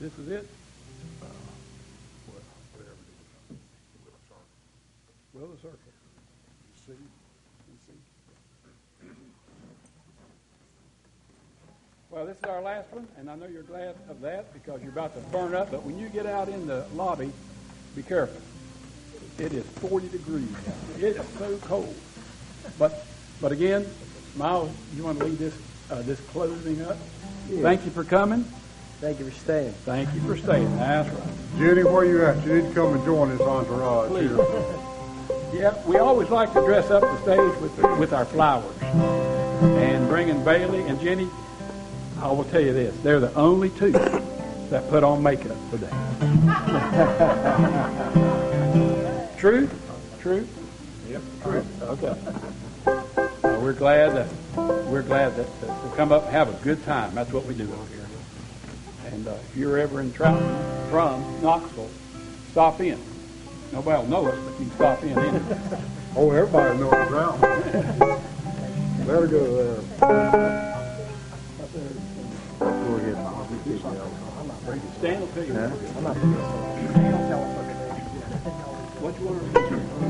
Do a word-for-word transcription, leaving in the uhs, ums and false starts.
This is it? Uh, well, whatever it is. With a circle. Well, the circle. You see? You see? Well, this is our last one, and I know you're glad of that because you're about to burn up. But when you get out in the lobby, be careful. It is forty degrees. It is so cold. But but again, Miles, you want to lead this uh, this closing up? Yeah. Thank you for coming. Thank you for staying. Thank you for staying. That's right. Jenny, where you at? You need to come and join this entourage here. Yeah, we always like to dress up the stage with with our flowers and bringing Bailey and Jenny. I will tell you this: they're the only two that put on makeup today. True? True? Yep. True. Okay. Uh, we're glad that we're glad that uh, to come up and have a good time. That's what we do up here. And uh, if you're ever in Trouton from Knoxville, stop in. Nobody will know us, but you can stop in anyway. Oh, everybody knows that. Better go there. Go ahead. Stan will tell you. Huh? What you want to